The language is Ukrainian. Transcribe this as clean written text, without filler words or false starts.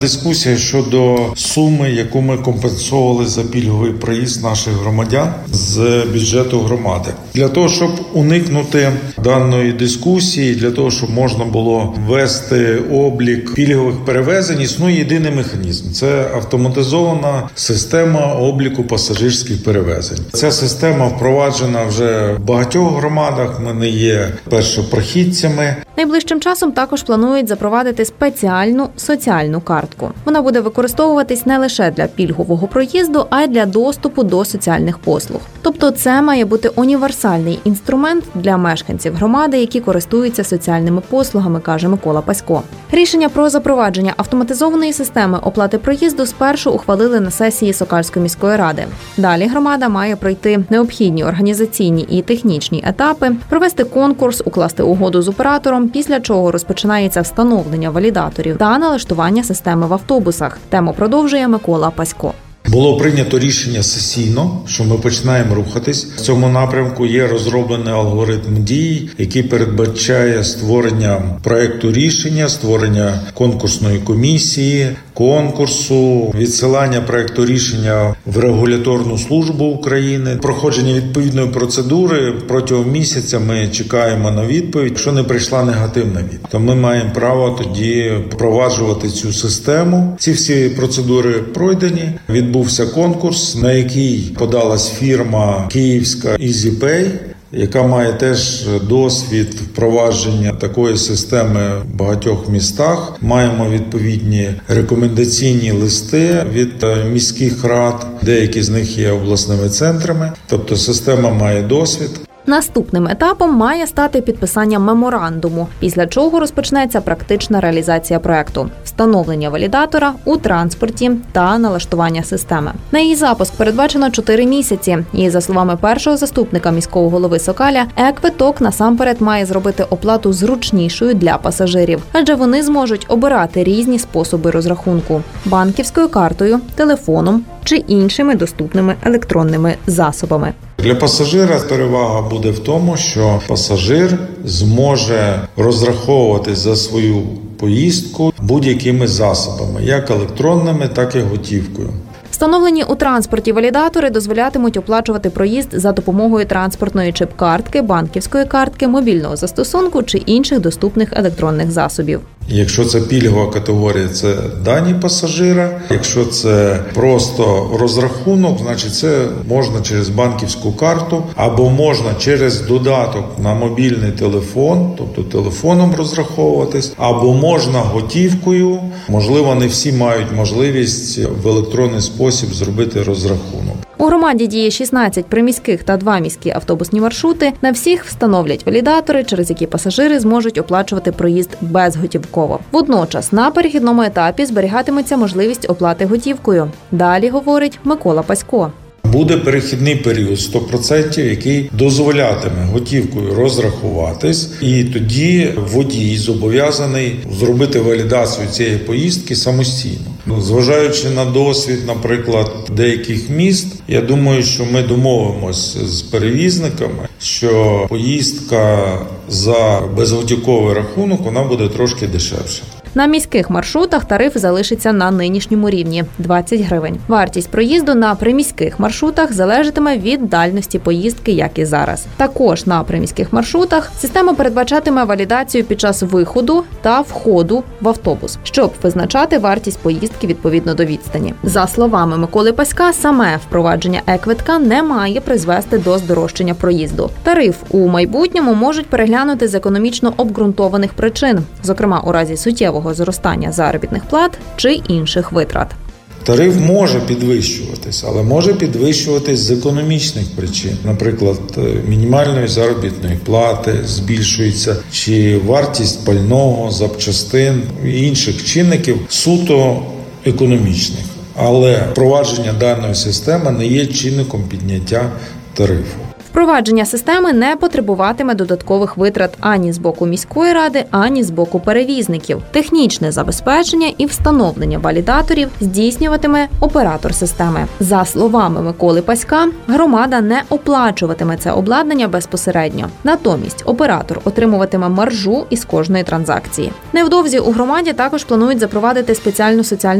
Дискусія щодо суми, яку ми компенсували за пільговий проїзд наших громадян з бюджету громади. Для того, щоб уникнути даної дискусії, для того, щоб можна було ввести облік пільгових перевезень, існує єдиний механізм – це автоматизована система обліку пасажирських перевезень. Ця система впроваджена вже в багатьох громадах, ми не є першопрохідцями. Найближчим часом також планують запровадити спеціальну соціальну картку. Вона буде використовуватись не лише для пільгового проїзду, а й для доступу до соціальних послуг. Тобто це має бути універсальний інструмент для мешканців громади, які користуються соціальними послугами, каже Микола Пасько. Рішення про запровадження автоматизованої системи оплати проїзду спершу ухвалили на сесії Сокальської міської ради. Далі громада має пройти необхідні організаційні і технічні етапи, провести конкурс, укласти угоду з оператором, після чого розпочинається встановлення валідаторів та налаштування системи в автобусах. Тему продовжує Микола Пасько. Було прийнято рішення сесійно, що ми починаємо рухатись. В цьому напрямку є розроблений алгоритм дій, який передбачає створення проекту рішення, створення конкурсної комісії, конкурсу, відсилання проекту рішення в регуляторну службу України, проходження відповідної процедури. Протягом місяця ми чекаємо на відповідь. Якщо не прийшла негативна відповідь, то ми маємо право тоді впроваджувати цю систему. Ці всі процедури пройдені. Відбувся конкурс, на який подалась фірма київська EasyPay, яка має теж досвід впровадження такої системи в багатьох містах. Маємо відповідні рекомендаційні листи від міських рад, деякі з них є обласними центрами, тобто система має досвід. Наступним етапом має стати підписання меморандуму, після чого розпочнеться практична реалізація проекту – встановлення валідатора у транспорті та налаштування системи. На її запуск передбачено 4 місяці. І, за словами першого заступника міського голови Сокаля, e-квиток насамперед має зробити оплату зручнішою для пасажирів, адже вони зможуть обирати різні способи розрахунку – банківською картою, телефоном чи іншими доступними електронними засобами. Для пасажира перевага буде в тому, що пасажир зможе розраховувати за свою поїздку будь-якими засобами, як електронними, так і готівкою. Встановлені у транспорті валідатори дозволятимуть оплачувати проїзд за допомогою транспортної чип-картки, банківської картки, мобільного застосунку чи інших доступних електронних засобів. Якщо це пільгова категорія, це дані пасажира. Якщо це просто розрахунок, значить це можна через банківську карту або можна через додаток на мобільний телефон, тобто телефоном розраховуватись, або можна готівкою. Можливо, не всі мають можливість в електронний спосіб зробити розрахунок. У громаді діє 16 приміських та 2 міські автобусні маршрути. На всіх встановлять валідатори, через які пасажири зможуть оплачувати проїзд безготівково. Водночас на перехідному етапі зберігатиметься можливість оплати готівкою. Далі, говорить Микола Пасько. Буде перехідний період 100%, який дозволятиме готівкою розрахуватись, і тоді водій зобов'язаний зробити валідацію цієї поїздки самостійно. Зважаючи на досвід, наприклад, деяких міст, я думаю, що ми домовимося з перевізниками, що поїздка за безготівковий рахунок, вона буде трошки дешевша. На міських маршрутах тариф залишиться на нинішньому рівні – 20 гривень. Вартість проїзду на приміських маршрутах залежатиме від дальності поїздки, як і зараз. Також на приміських маршрутах система передбачатиме валідацію під час виходу та входу в автобус, щоб визначати вартість поїздки відповідно до відстані. За словами Миколи Паська, саме впровадження e-квитка не має призвести до здорожчання проїзду. Тариф у майбутньому можуть переглянути з економічно обґрунтованих причин, зокрема у разі суттєвого зростання заробітних плат чи інших витрат. Тариф може підвищуватись, але може підвищуватись з економічних причин. Наприклад, мінімальної заробітної плати збільшується, чи вартість пального, запчастин і інших чинників суто економічних. Але впровадження даної системи не є чинником підняття тарифу. Впровадження системи не потребуватиме додаткових витрат ані з боку міської ради, ані з боку перевізників. Технічне забезпечення і встановлення валідаторів здійснюватиме оператор системи. За словами Миколи Паська, громада не оплачуватиме це обладнання безпосередньо. Натомість оператор отримуватиме маржу із кожної транзакції. Невдовзі у громаді також планують запровадити спеціальну соціальну